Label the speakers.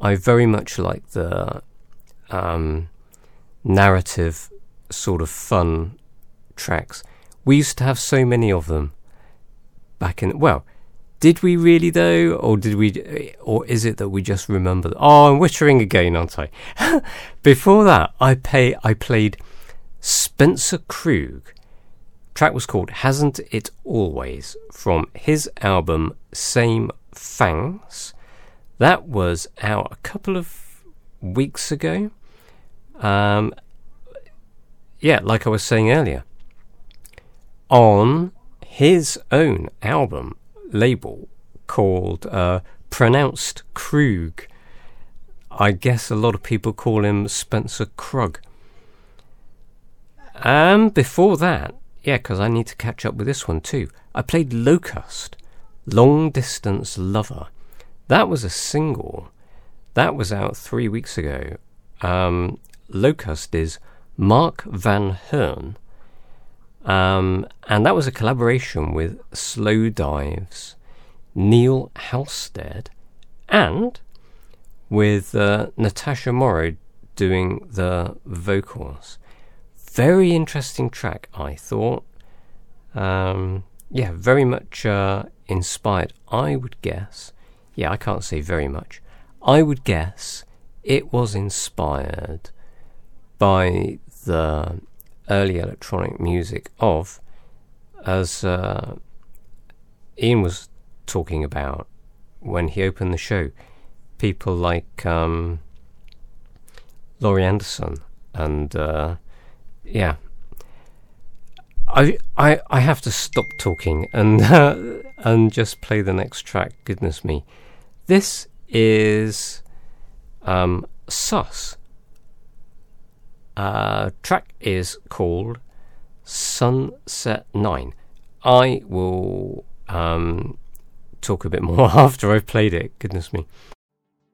Speaker 1: I very much like the narrative sort of fun tracks. We used to have so many of them back in... Well, did we really though? Or is it that we just remember... Oh, I'm wittering again, aren't I? Before that, I played Spencer Krug. Track was called Hasn't It Always, from his album Same Fangs. That was out a couple of weeks ago. Like I was saying earlier, on his own album label called Pronounced Krug. I guess a lot of people call him Spencer Krug. Before that, because I need to catch up with this one too, I played Locust, Long Distance Lover. That was a single. That was out 3 weeks ago. Locust is Mark Van Hearn. And that was a collaboration with Slowdives, Neil Halstead, and with Natasha Morrow doing the vocals. Very interesting track, I thought. Very much inspired. I would guess. I can't say very much. I would guess it was inspired by the early electronic music of, as Ian was talking about when he opened the show, people like Laurie Anderson and I have to stop talking and just play the next track. Goodness me. This is Sus. Track is called Sunset 9. I will talk a bit more after I've played it. Goodness me.